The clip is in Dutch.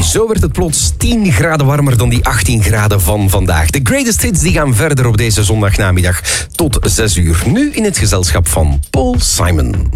Zo werd het plots 10 graden warmer dan die 18 graden van vandaag. De greatest hits die gaan verder op deze zondagnamiddag tot 6 uur. Nu in het gezelschap van Paul Simon.